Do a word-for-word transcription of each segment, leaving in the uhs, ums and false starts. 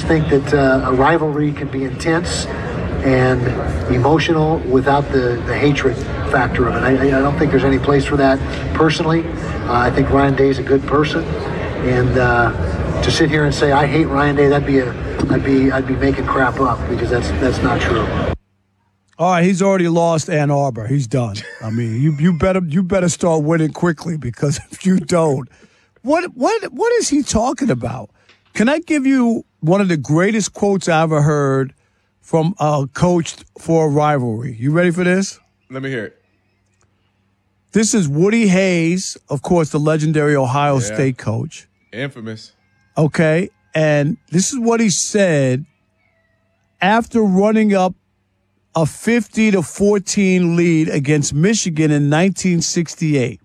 just think that uh, a rivalry can be intense and emotional without the, the hatred factor of it. I, I don't think there's any place for that personally. Uh, I think Ryan Day's a good person, and uh, to sit here and say I hate Ryan Day, that'd be a, I'd be, I'd be making crap up, because that's that's not true. All right, he's already lost Ann Arbor. He's done. I mean, you you better you better start winning quickly, because if you don't, what what what is he talking about? Can I give you one of the greatest quotes I ever heard from a coach for a rivalry? You ready for this? Let me hear it. This is Woody Hayes, of course, the legendary Ohio yeah. State coach. Infamous. Okay, and this is what he said after running up a fifty to fourteen lead against Michigan in nineteen sixty-eight.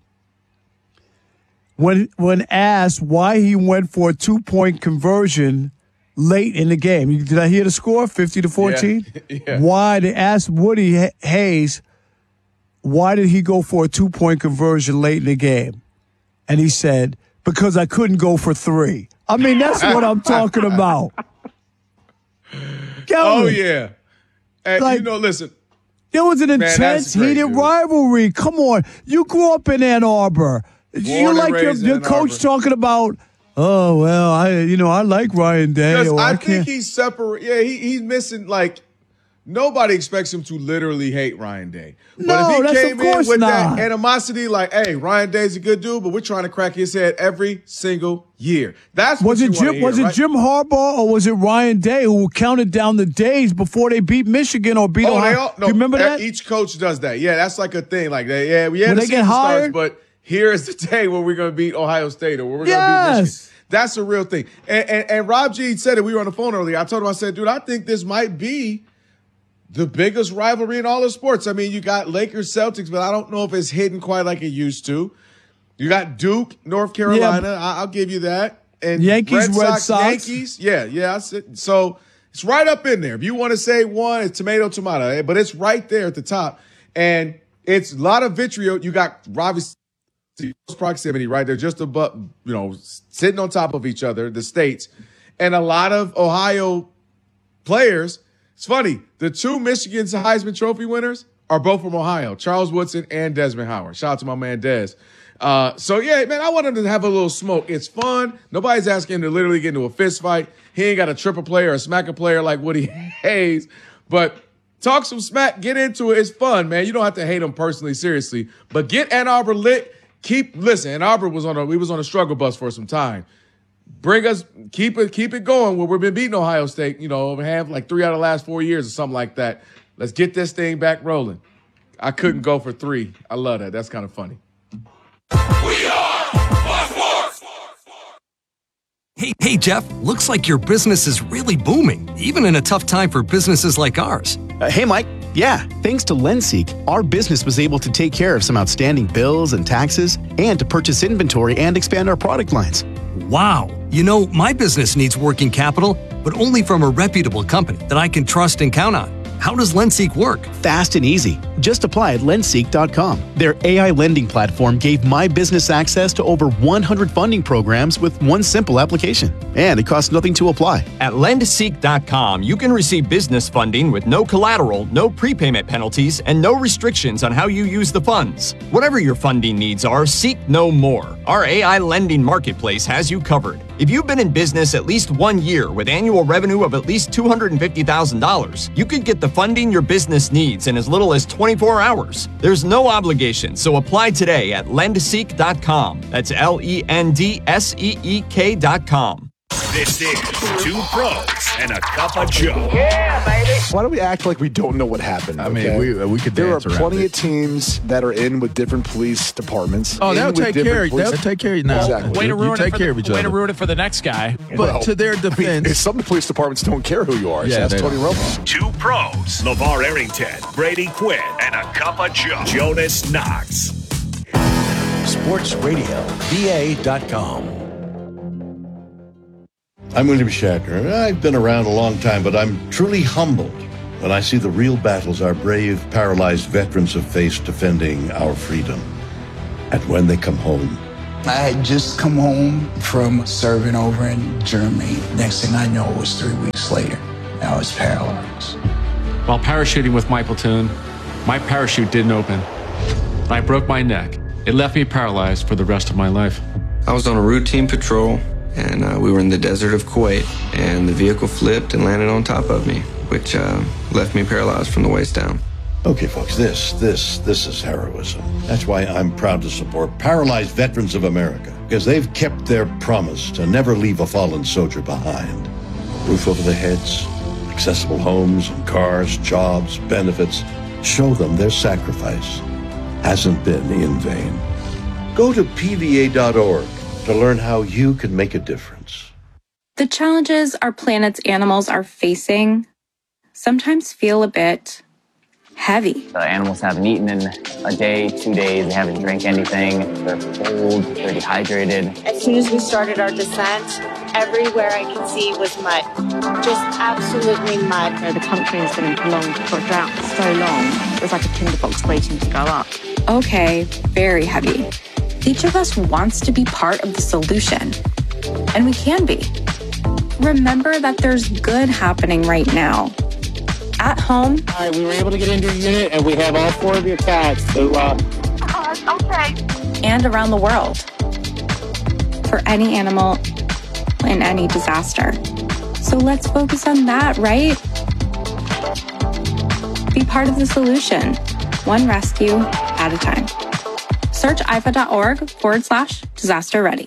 When when asked why he went for a two-point conversion late in the game. Did I hear the score? fifty to fourteen? Yeah. yeah. Why? They asked Woody Hayes, why did he go for a two-point conversion late in the game? And he said, because I couldn't go for three. I mean, that's what I'm talking about. Kelvin, oh, yeah. And, like, you know, listen. There was an man, intense, great, heated dude. rivalry. Come on. You grew up in Ann Arbor. Born you like your, your coach Arbor. talking about, oh, well, I you know, I like Ryan Day. Or I, I think can't. he's separate. Yeah, he, he's missing, like, nobody expects him to literally hate Ryan Day. But No, if he that's came of course in with not. that animosity, like, hey, Ryan Day's a good dude, but we're trying to crack his head every single year. That's what Was you it wanna Jim? hear, Was it right? Jim Harbaugh or was it Ryan Day who counted down the days before they beat Michigan or beat Oh, Ohio? they all, no, Do you remember that? Each coach does that. Yeah, that's like a thing. Like, they, yeah, we had When the they get season starts, hired? but here's the day where we're going to beat Ohio State or where we're going to beat Michigan. Yes. That's a real thing. And, and, and Rob G said it. We were on the phone earlier. I told him, I said, dude, I think this might be the biggest rivalry in all of sports. I mean, you got Lakers, Celtics, but I don't know if it's hidden quite like it used to. You got Duke, North Carolina. Yeah. I, I'll give you that. And Yankees, Red Red Sox, Sox. Yankees. Yeah, yeah. I said, so it's right up in there. If you want to say one, it's tomato, tomato, but it's right there at the top. And it's a lot of vitriol. You got obviously close proximity right there, just above, you know, sitting on top of each other, the states, and a lot of Ohio players. It's funny. The two Michigan's Heisman Trophy winners are both from Ohio, Charles Woodson and Desmond Howard. Shout out to my man Des. Uh, so, yeah, man, I want him to have a little smoke. It's fun. Nobody's asking him to literally get into a fist fight. He ain't got a triple player or a smack a player like Woody Hayes. But talk some smack, get into it. It's fun, man. You don't have to hate him personally, seriously. But get Ann Arbor lit. Keep, listen, Ann Arbor was on a, we was on a struggle bus for some time. Bring us, keep it, keep it going. Where we've been beating Ohio State, you know, have like three out of the last four years or something like that. Let's get this thing back rolling. I couldn't go for three. I love that. That's kind of funny. We are Fox Sports. Hey, hey, Jeff. Looks like your business is really booming, even in a tough time for businesses like ours. Uh, hey, Mike. Yeah, thanks to LendSeek, our business was able to take care of some outstanding bills and taxes and to purchase inventory and expand our product lines. Wow. You know, my business needs working capital, but only from a reputable company that I can trust and count on. How does LendSeek work? Fast and easy. Just apply at lendseek dot com. Their A I lending platform gave my business access to over one hundred funding programs with one simple application. And it costs nothing to apply. At lendseek dot com, you can receive business funding with no collateral, no prepayment penalties, and no restrictions on how you use the funds. Whatever your funding needs are, seek no more. Our A I lending marketplace has you covered. If you've been in business at least one year with annual revenue of at least two hundred fifty thousand dollars, you could get the funding your business needs in as little as twenty-four hours. There's no obligation, so apply today at lendseek dot com. That's L E N D S E E K dot com. This is Two Pros and a Cup of Joe. Yeah, baby. Why don't we act like we don't know what happened? I okay? mean, we we could There are dance around plenty it. of teams that are in with different police departments. Oh, in they'll with take different care. police- They'll take care of you now. Exactly. Way to You ruin take it for care the, of each way other. to ruin it for the next guy. But Well, to their I mean, defense, some of the police departments don't care who you are. Yeah, so that's they Tony don't. Romo. Two Pros, LeVar Arrington, Brady Quinn, and a Cup of Joe, Jonas Knox. Sports Radio V A dot com. I'm William Shatner. I've been around a long time, but I'm truly humbled when I see the real battles our brave, paralyzed veterans have faced defending our freedom. And when they come home, I had just come home from serving over in Germany. Next thing I know, it was three weeks later. I was paralyzed. While parachuting with my platoon, my parachute didn't open. I broke my neck. It left me paralyzed for the rest of my life. I was on a routine patrol, and uh, we were in the desert of Kuwait, and the vehicle flipped and landed on top of me, which uh, left me paralyzed from the waist down. Okay, folks, this, this, this is heroism. That's why I'm proud to support Paralyzed Veterans of America, because they've kept their promise to never leave a fallen soldier behind. A roof over their heads, accessible homes and cars, jobs, benefits. Show them their sacrifice hasn't been in vain. Go to P V A dot org to learn how you can make a difference. The challenges our planet's animals are facing sometimes feel a bit heavy. The animals haven't eaten in a day, two days. They haven't drank anything. They're cold, they're dehydrated. As soon as we started our descent, everywhere I could see was mud. Just absolutely mud. The country has been prolonged for drought for so long. It was like a tinderbox waiting to go up. Okay, very heavy. Each of us wants to be part of the solution, and we can be. Remember that there's good happening right now. At home. All right, we were able to get into your unit, and we have all four of your cats. So, uh... uh, okay. And around the world. For any animal in any disaster. So let's focus on that, right? Be part of the solution, one rescue at a time. Search I F A dot org forward slash disaster ready.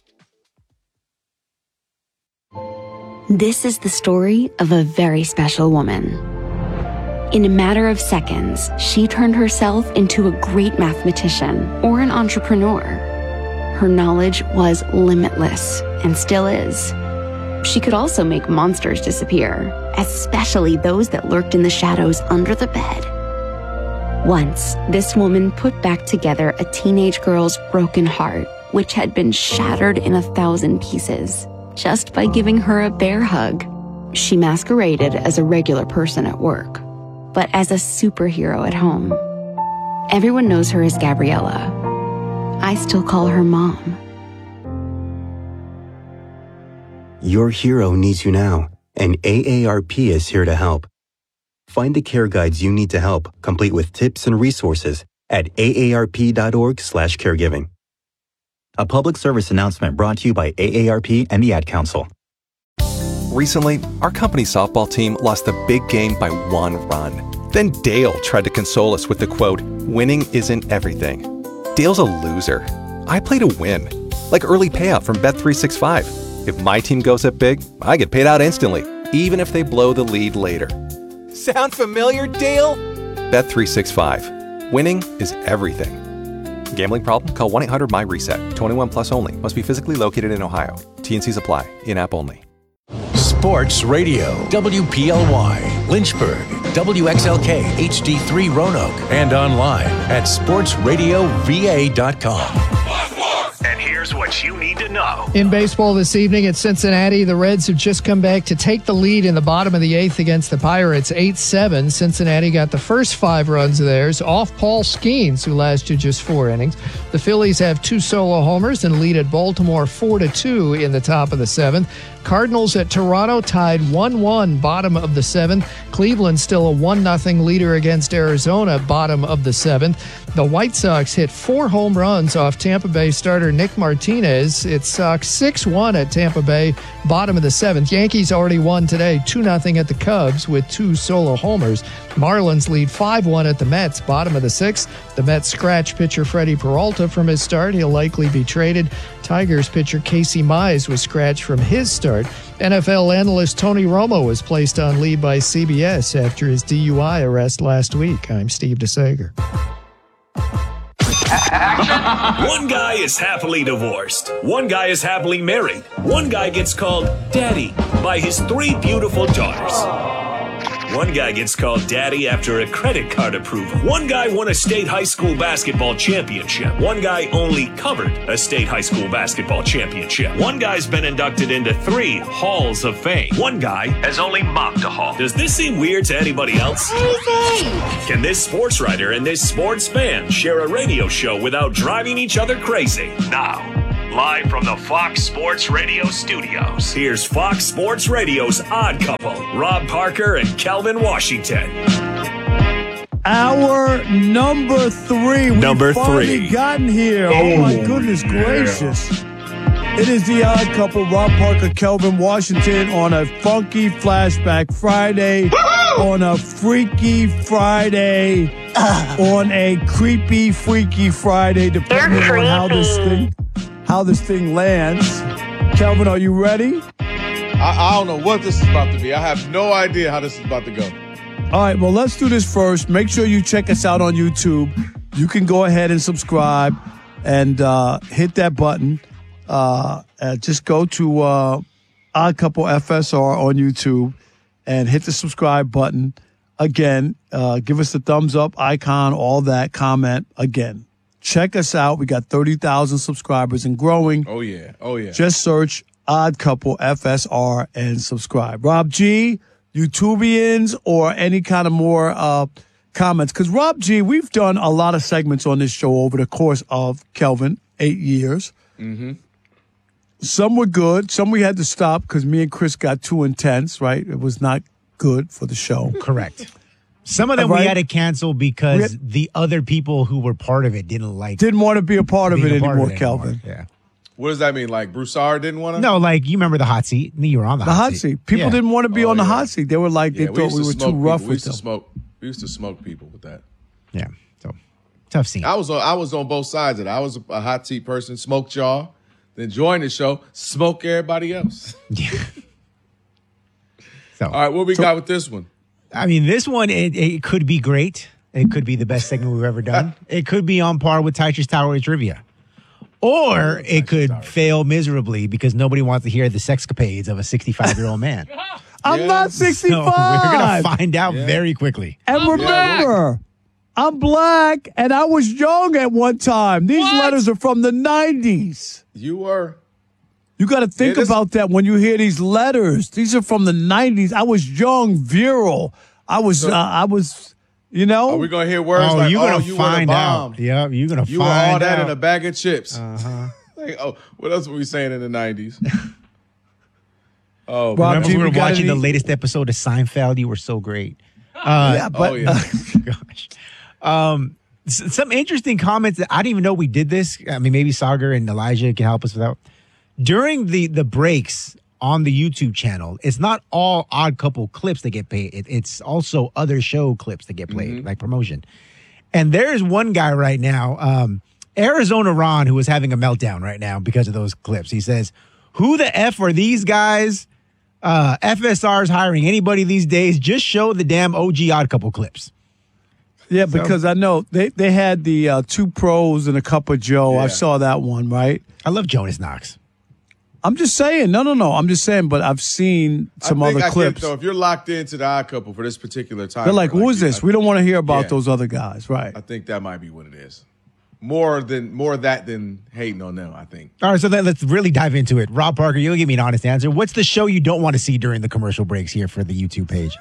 This is the story of a very special woman. In a matter of seconds, she turned herself into a great mathematician or an entrepreneur. Her knowledge was limitless and still is. She could also make monsters disappear, especially those that lurked in the shadows under the bed. Once, this woman put back together a teenage girl's broken heart, which had been shattered in a thousand pieces, just by giving her a bear hug. She masqueraded as a regular person at work, but as a superhero at home. Everyone knows her as Gabriella. I still call her Mom. Your hero needs you now, and A A R P is here to help. Find the care guides you need to help, complete with tips and resources at A A R P dot org slash caregiving. A public service announcement brought to you by A A R P and the Ad Council. Recently, our company softball team lost the big game by one run. Then Dale tried to console us with the quote, "Winning isn't everything." Dale's a loser. I play to win, like early payout from Bet three sixty-five. If my team goes up big, I get paid out instantly, even if they blow the lead later. Sound familiar, Dale? Bet three sixty-five. Winning is everything. Gambling problem? Call one eight hundred M Y reset. twenty-one plus only. Must be physically located in Ohio. T N Cs apply. In-app only. Sports Radio, W P L Y, Lynchburg, W X L K, H D three Roanoke, and online at sports radio v a dot com. And here's what you need to know. In baseball this evening at Cincinnati, the Reds have just come back to take the lead in the bottom of the eighth against the Pirates, eight seven. Cincinnati got the first five runs of theirs off Paul Skeens, who lasted just four innings. The Phillies have two solo homers and lead at Baltimore four to two in the top of the seventh. Cardinals at Toronto tied one one, bottom of the seventh. Cleveland still a one nothing leader against Arizona, bottom of the seventh. The White Sox hit four home runs off Tampa Bay starter Nick Martinez. It's Sox six one at Tampa Bay, bottom of the seventh. Yankees already won today, two nothing at the Cubs with two solo homers. Marlins lead five one at the Mets, bottom of the sixth. The Mets scratch pitcher Freddie Peralta from his start. He'll likely be traded. Tigers pitcher Casey Mize was scratched from his start. N F L analyst Tony Romo was placed on leave by C B S after his D U I arrest last week. I'm Steve DeSager. One guy is happily divorced. One guy is happily married. One guy gets called daddy by his three beautiful daughters. One guy gets called daddy after a credit card approval. One guy won a state high school basketball championship. One guy only covered a state high school basketball championship. One guy's been inducted into three halls of fame. One guy has only mopped a hall. Does this seem weird to anybody else? Can this sports writer and this sports fan share a radio show without driving each other crazy? Now, Live from the Fox Sports Radio studios, here's Fox Sports Radio's Odd Couple, Rob Parker and Kelvin Washington. Hour number three. We've Number finally three. gotten here. Oh, Oh, my goodness yeah. gracious. It is the Odd Couple, Rob Parker, Kelvin Washington, on a funky Flashback Friday, on a Freaky Friday, on a creepy, freaky Friday, depending on how this thing how this thing lands. Kelvin, are you ready? I, I don't know what this is about to be. I have no idea how this is about to go. All right, well, let's do this first. Make sure you check us out on YouTube. You can go ahead and subscribe and uh, hit that button. Uh, uh, just go to uh, Odd Couple F S R on YouTube and hit the subscribe button. Again, uh, give us the thumbs up icon, all that, comment. Again, check us out. We got thirty thousand subscribers and growing. Oh, yeah. Oh, yeah. Just search Odd Couple F S R and subscribe. Rob G, YouTubians, or any kind of more uh, comments. Because Rob G, we've done a lot of segments on this show over the course of, Kelvin, eight years. Mm-hmm. Some were good. Some we had to stop because me and Chris got too intense, right? It was not good for the show. Correct. Some of them Right? we had to cancel because We had- the other people who were part of it didn't like Didn't want to be a part of being it a part anymore, it Kelvin. Yeah. What does that mean? Like Broussard didn't want to? No, like you remember the hot seat? You were on the, The hot seat. People Yeah. didn't want to be on the hot seat. They were like, they Yeah, thought used we to were smoke too rough people. We with used to them. smoke. We used to smoke people with that. Yeah. So tough scene. I was on. I was on both sides of it. I was a, a hot seat person, smoked y'all, then joined the show, smoke everybody else. Yeah. So, all right, what we so- got with this one? I mean, this one, it, it could be great. It could be the best segment we've ever done. It could be on par with Teicher's Tower Trivia. Or it could fail miserably because nobody wants to hear the sexcapades of a sixty-five-year-old man. I'm not sixty-five. So we're going to find out very quickly. And remember, I'm black and I was young at one time. These letters are from the nineties. You were. You got to think Yeah, this- about that when you hear these letters. These are from the nineties. I was young, virile. I was, uh, I was, you know. Are we gonna hear words Oh, like, you're "Oh, gonna you find were the out. bomb. Yep, you're gonna You were find all that out. in a bag of chips." Uh-huh. Like, oh, what else were we saying in the nineties? Oh, Remember G, we were we got watching the any- latest episode of Seinfeld? You were so great. Uh, yeah, but oh, yeah. gosh. Um, s- some interesting comments that I didn't even know we did this. I mean, maybe Sagar and Elijah can help us with that. During the the breaks on the YouTube channel, it's not all Odd Couple clips that get paid. It, it's also other show clips that get played, Mm-hmm. like promotion. And there's one guy right now, um, Arizona Ron, who is having a meltdown right now because of those clips. He says, "Who the F are these guys? Uh, F S R's hiring anybody these days. Just show the damn O G Odd Couple clips." yeah, because I know they, they had the uh, two pros and a cup of Joe. I Yeah. saw that one, right? I love Jonas Knox. I'm just saying. No, no, no. I'm just saying, but I've seen some I think other I get, clips. though, if you're locked into the Odd Couple for this particular time, They're like, who is you- this? I- We don't want to hear about Yeah. those other guys, right? I think that might be what it is. More than more of that than hating on them. I think. All right, so then let's really dive into it. Rob Parker, you'll give me an honest answer. What's the show you don't want to see during the commercial breaks here for the YouTube page?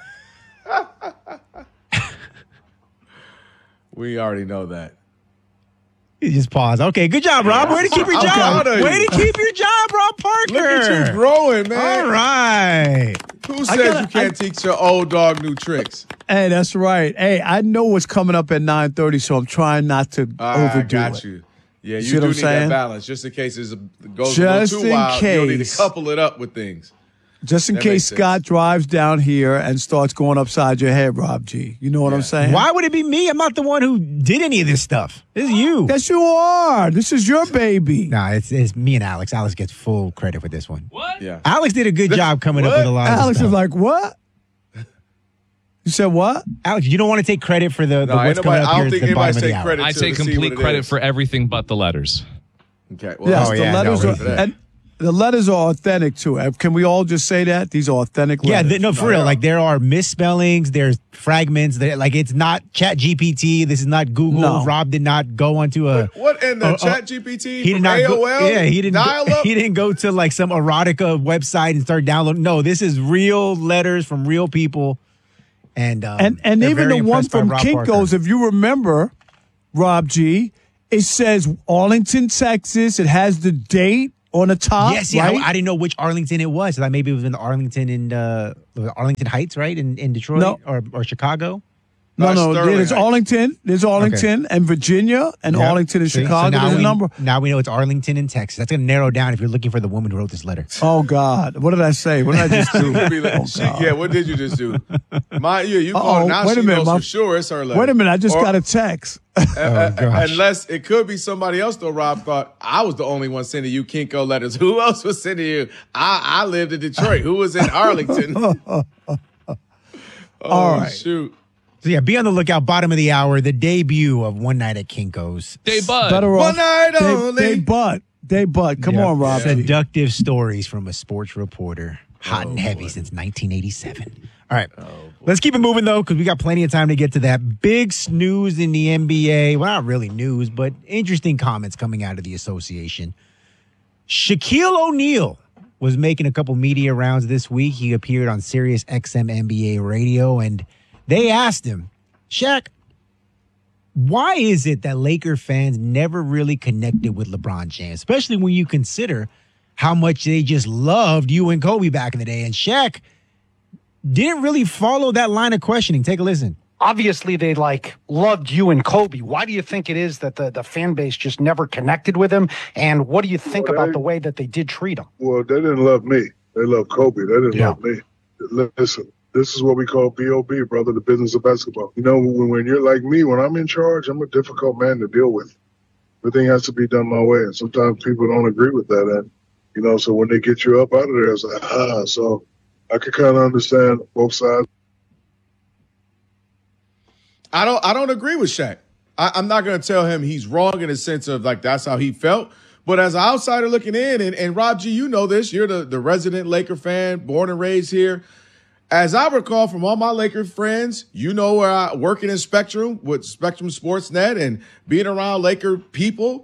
We already know that. You just pause. Okay, good job, Rob. Way to keep your I'm job. proud of Way you. to keep your job, Rob Parker. Look at you growing, man. All right. Who I says gotta- you can't teach your old dog new tricks? Hey, that's right. Hey, I know what's coming up at nine thirty, so I'm trying not to I overdo got it. you. Yeah, You you, see what do I'm need saying? that balance, just in case it's a, it goes Just a little too in wild. You don't need to case. couple it up with things. Just in That case makes sense. Scott drives down here and starts going upside your head, Rob G. You know what I'm saying? Why would it be me? I'm not the one who did any of this stuff. This is you. Yes, you are. This is your baby. Nah, it's, it's me and Alex. Alex gets full credit for this one. What? Yeah. Alex did a good job coming up What? with a lot of Alex stuff. is like, what? You said what? Alex, you don't want to take credit for the, the No, ain't what's coming nobody- up I here don't at think the bottom anybody's of the take hour. credit I to take see complete what it credit is. for everything but the letters. Okay. Well, Yes, Oh, the yeah, no, letters we're are, for that. and the letters are authentic too. Uh, Can we all just say that these are authentic Yeah, letters? th- no, for real. Like there are misspellings, there's fragments. There, like it's not Chat G P T. This is not Google. No. Rob did not go onto a. What in the uh, uh, Chat G P T? He did from not A O go. L? Yeah, he didn't. Go, Dial-up? he didn't go to like some erotica website and start downloading. No, this is real letters from real people. And um, and and they're even very the one impressed by from Rob Kinko's, Parker. if you remember, Rob G, It says Arlington, Texas. It has the date on the top. Yes, yeah. right? I, I didn't know which Arlington it was. I thought maybe it was in Arlington in uh, Arlington Heights, right? In, in Detroit No. or, or Chicago? No, That's no, Sterling there's Heights. Arlington. There's Arlington and Virginia and Yep. Arlington and See? So Chicago. now There's a we, number. Now we know it's Arlington in Texas. That's going to narrow down if you're looking for the woman who wrote this letter. Oh, God. What did I say? What did I just do? Be like, Oh, she- God. yeah, what did you just do? My, yeah, you Uh-oh, called now. wait She a minute, knows my- for sure it's her letter. Wait a minute. I just Or- got a text. Uh, Oh, uh, gosh. Unless it could be somebody else, though. Rob thought I was the only one sending you Kinko letters. Who else was sending you? I, I lived in Detroit. Who was in Arlington? oh, All right. shoot. So yeah, be on the lookout. Bottom of the hour, the debut of One Night at Kinko's. Day Bud. Better off. One night They, only. they butt. They butt. Come Yeah. on, Rob. Seductive stories from a sports reporter. Hot and heavy since nineteen eighty-seven. All right. Let's keep it moving, though, because we got plenty of time to get to that. Big snooze in the N B A. Well, not really news, but interesting comments coming out of the association. Shaquille O'Neal was making a couple media rounds this week. He appeared on Sirius X M N B A radio, and they asked him, Shaq, why is it that Laker fans never really connected with LeBron James, especially when you consider how much they just loved you and Kobe back in the day? And Shaq didn't really follow that line of questioning. Take a listen. Obviously, they like loved you and Kobe. Why do you think it is that the, the fan base just never connected with him? And what do you think Well, about they- the way that they did treat him? Well, they didn't love me. They loved Kobe. They didn't Yeah. love me. Listen, this is what we call B O B, brother, the business of basketball. You know, when, when you're like me, when I'm in charge, I'm a difficult man to deal with. Everything has to be done my way. And sometimes people don't agree with that. And, you know, so when they get you up out of there, it's like, ah. So I could kind of understand both sides. I don't. I don't agree with Shaq. I, I'm not going to tell him he's wrong in the sense of like that's how he felt. But as an outsider looking in, and, and Rob G, you know this. You're the, the resident Laker fan, born and raised here. As I recall from all my Laker friends, you know, where I working in Spectrum with Spectrum Sportsnet and being around Laker people,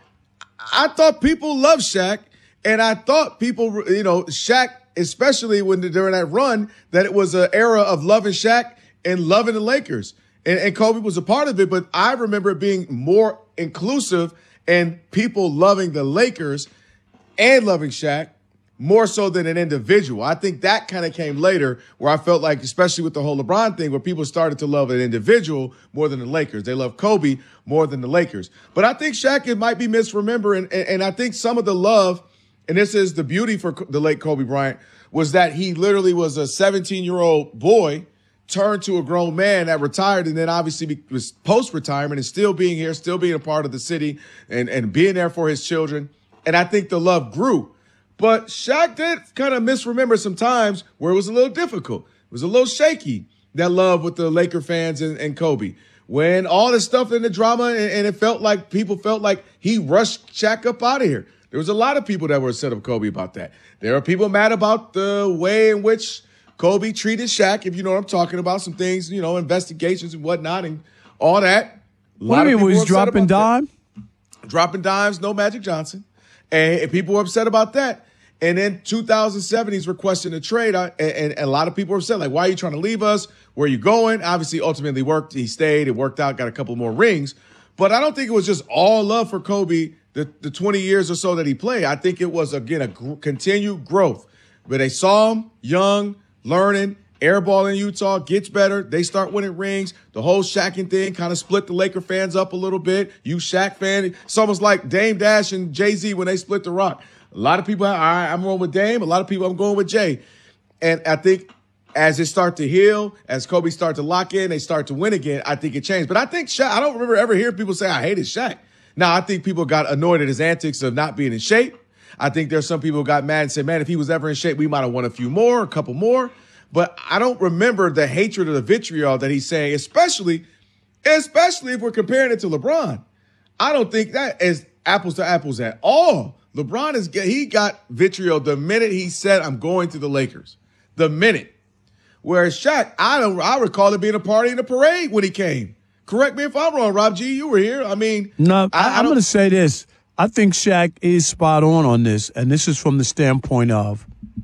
I thought people loved Shaq, and I thought people, you know, Shaq, especially when during that run, that it was an era of loving Shaq and loving the Lakers. And, and Kobe was a part of it, but I remember it being more inclusive and people loving the Lakers and loving Shaq more so than an individual. I think that kind of came later where I felt like, especially with the whole LeBron thing, where people started to love an individual more than the Lakers. They love Kobe more than the Lakers. But I think Shaq it might be misremembering, and, and I think some of the love, and this is the beauty for the late Kobe Bryant, was that he literally was a seventeen-year-old boy turned to a grown man that retired and then obviously was post-retirement and still being here, still being a part of the city and, and being there for his children. And I think the love grew. But Shaq did kind of misremember some times where it was a little difficult. It was a little shaky, that love with the Laker fans and, and Kobe. When all this stuff in the drama and, and it felt like people felt like he rushed Shaq up out of here. There was a lot of people that were upset of Kobe about that. There are people mad about the way in which Kobe treated Shaq, if you know what I'm talking about, some things, you know, investigations and whatnot and all that. A What lot do you of mean? people Was were upset dropping about dime? that. Dropping dimes, no Magic Johnson. And, and people were upset about that. And then two thousand seven, he's requesting a trade. uh, And, and, and a lot of people were upset, like, why are you trying to leave us? Where are you going? Obviously, ultimately worked. He stayed. It worked out, got a couple more rings. But I don't think it was just all love for Kobe, the, the twenty years or so that he played. I think it was, again, a gr- continued growth. But they saw him young, learning, airball in Utah, gets better. They start winning rings. The whole Shaqing thing kind of split the Laker fans up a little bit. You Shaq fan, it's almost like Dame Dash and Jay-Z when they split the rock. A lot of people, all right, I'm going with Dame. A lot of people, I'm going with Jay. And I think as it start to heal, as Kobe start to lock in, they start to win again, I think it changed. But I think Shaq, I don't remember ever hearing people say, I hated Shaq. Now, I think people got annoyed at his antics of not being in shape. I think there's some people who got mad and said, man, if he was ever in shape, we might have won a few more, a couple more. But I don't remember the hatred or the vitriol that he's saying, especially, especially if we're comparing it to LeBron. I don't think that is apples to apples at all. LeBron is he got vitriol the minute he said, I'm going to the Lakers. The minute. Whereas Shaq, I don't I recall it being a party in a parade when he came. Correct me if I'm wrong, Rob G. You were here. I mean, No, I, I I'm don't- going to say this. I think Shaq is spot on on this, and this is from the standpoint of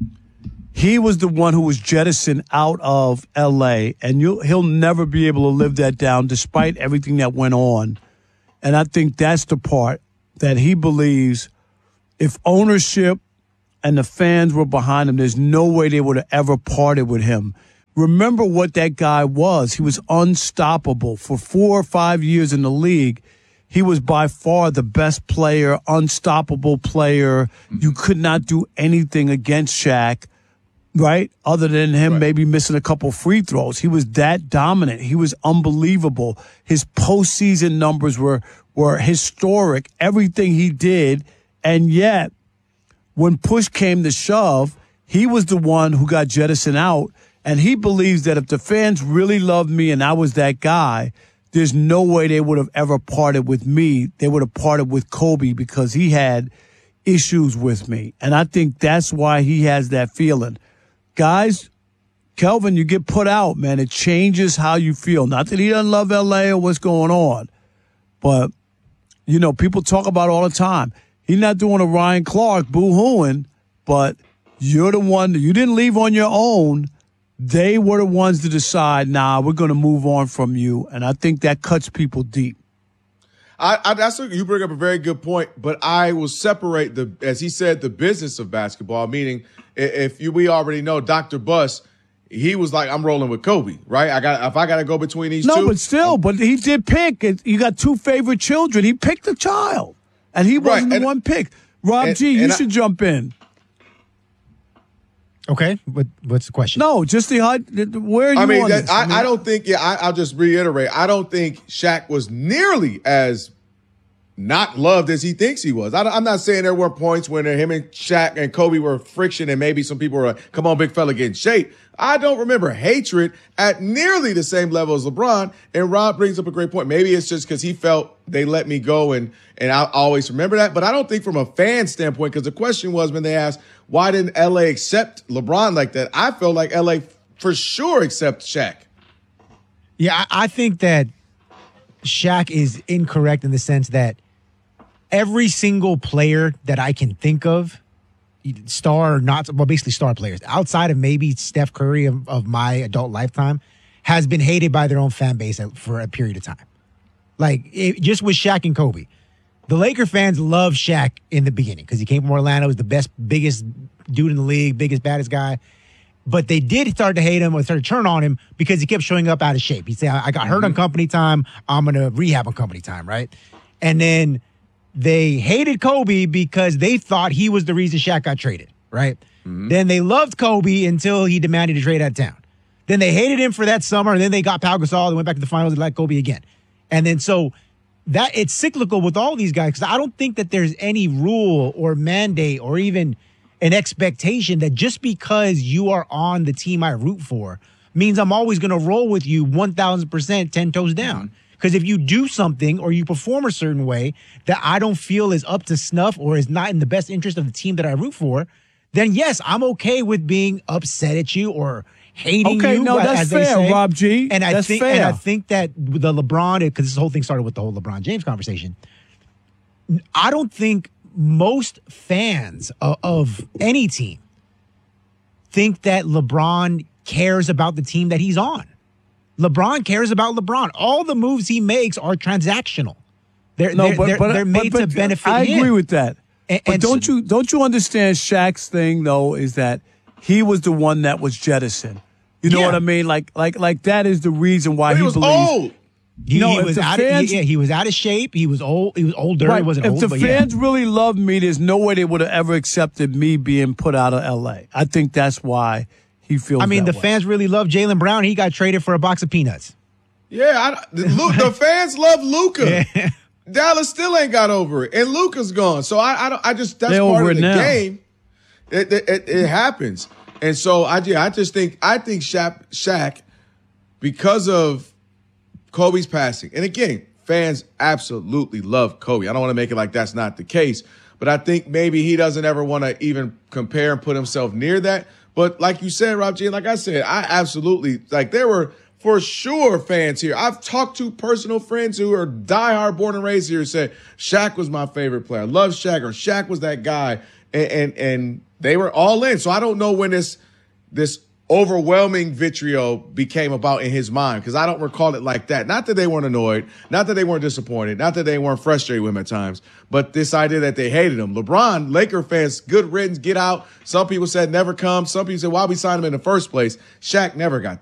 he was the one who was jettisoned out of L A, and you he'll never be able to live that down despite everything that went on. And I think that's the part that he believes if ownership and the fans were behind him, there's no way they would have ever parted with him. Remember what that guy was. He was unstoppable. For four or five years in the league, he was by far the best player, unstoppable player. You could not do anything against Shaq, right? Other than him right. maybe missing a couple free throws. He was that dominant. He was unbelievable. His postseason numbers were, were historic, everything he did. And yet, when push came to shove, he was the one who got jettisoned out. And he believes that if the fans really loved me and I was that guy, there's no way they would have ever parted with me. They would have parted with Kobe because he had issues with me. And I think that's why he has that feeling. Guys, Kelvin, you get put out, man. It changes how you feel. Not that he doesn't love L A or what's going on, but, you know, people talk about it all the time. He's not doing a Ryan Clark boo-hooing, but you're the one that you didn't leave on your own. They were the ones to decide, nah, we're going to move on from you. And I think that cuts people deep. I, I that's a, you bring up a very good point, but I will separate the, as he said, the business of basketball, meaning if you, we already know Doctor Buss, he was like, I'm rolling with Kobe, right? I got, if I got to go between these no, two. No, but still, but he did pick. You got two favorite children. He picked a child, and he wasn't right. the and, one picked. Rob and, G, you should I, jump in. Okay, what, what's the question? No, just the where are you I mean, on that, this? I, I, mean, I don't think. Yeah, I, I'll just reiterate. I don't think Shaq was nearly as not loved as he thinks he was. I, I'm not saying there were points when him and Shaq and Kobe were friction, and maybe some people were like, "Come on, big fella, get in shape." I don't remember hatred at nearly the same level as LeBron. And Rob brings up a great point. Maybe it's just because he felt they let me go, and and I always remember that. But I don't think from a fan standpoint, because the question was when they asked, why didn't L A accept LeBron like that? I felt like L A for sure accept Shaq. Yeah, I, I think that Shaq is incorrect in the sense that every single player that I can think of, star or not, well, basically star players, outside of maybe Steph Curry of, of my adult lifetime, has been hated by their own fan base for a period of time. Like, it, just with Shaq and Kobe. The Laker fans loved Shaq in the beginning because he came from Orlando, was the best, biggest dude in the league, biggest, baddest guy. But they did start to hate him or start to turn on him because he kept showing up out of shape. He'd say, I got hurt mm-hmm. on company time, I'm going to rehab on company time, right? And then they hated Kobe because they thought he was the reason Shaq got traded, right? Mm-hmm. Then they loved Kobe until he demanded a trade out of town. Then they hated him for that summer, and then they got Pau Gasol, they went back to the finals and liked Kobe again. And then so that it's cyclical with all these guys because I don't think that there's any rule or mandate or even an expectation that just because you are on the team I root for means I'm always going to roll with you one thousand percent ten toes down. Because if you do something or you perform a certain way that I don't feel is up to snuff or is not in the best interest of the team that I root for, then yes, I'm okay with being upset at you or hating okay, you. No, that's as fair, they say. Rob G. And I that's think, fair. and I think that the LeBron, because this whole thing started with the whole LeBron James conversation. I don't think most fans of, of any team think that LeBron cares about the team that he's on. LeBron cares about LeBron. All the moves he makes are transactional. They're no, they're, but, they're, but, they're made but, but to benefit I him. agree with that. And, but and don't so, you don't you understand Shaq's thing though is that he was the one that was jettisoned. You know yeah. what I mean? Like like like that is the reason why but he, he was believes. Old. He, no, he was out fans, of, yeah, he was out of shape. He was old. He was older. Right. He wasn't if old. the but fans yeah. really loved me, there's no way they would have ever accepted me being put out of L A. I think that's why he feels. I mean, that the way. fans really love Jaylen Brown. He got traded for a box of peanuts. Yeah, I, the, the fans love Luka. Yeah. Dallas still ain't got over it, and Luka's gone. So I, I don't. I just that's They're part of the now. game. It, it, it, it happens, and so I, yeah, I just think I think Shaq, Shaq, because of Kobe's passing, and again, fans absolutely love Kobe. I don't want to make it like that's not the case, but I think maybe he doesn't ever want to even compare and put himself near that. But like you said, Rob G, like I said, I absolutely like there were. For sure, fans here. I've talked to personal friends who are diehard born and raised here and said, Shaq was my favorite player. I love Shaq, or Shaq was that guy. And, and and they were all in. So I don't know when this this overwhelming vitriol became about in his mind, because I don't recall it like that. Not that they weren't annoyed, not that they weren't disappointed, not that they weren't frustrated with him at times, but this idea that they hated him. LeBron, Laker fans, good riddance, get out. Some people said never come. Some people said, why we signed him in the first place? Shaq never got